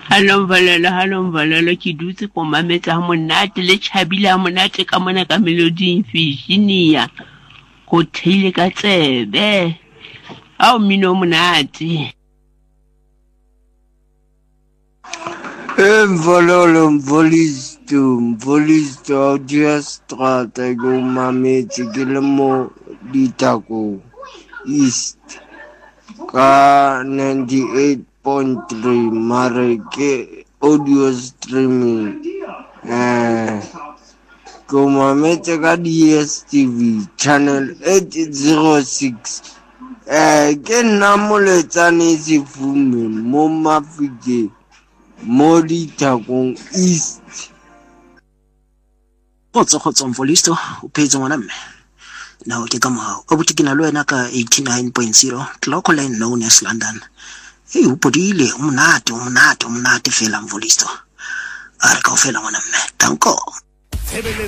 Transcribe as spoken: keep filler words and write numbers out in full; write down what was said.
Hallo valala, hallo valala ke dutse ko mametsa ha monate le tjhabile ha monate ka mona ka Melody Virginia. Ko theile ka tsebe. Ao mino monate. Mvololo mvolisto mvolisto audia strata go mametse ke le mo ditako east ka ninety-eight point three mare ke audio streaming eh go mametse ka D S T V channel eight oh six eh ke nna moletsane Sefume mo Mafike mo ditakong east. Kgotso kgotso Mvolisto o phetse ngwana mme. Now ke ka mohao o botse ke na le wena ka eighty-nine point zero local line known as London. Hey o podile o monate o monate o monate fela Mvolisto. A re ka o fela ngwana mme. Danko.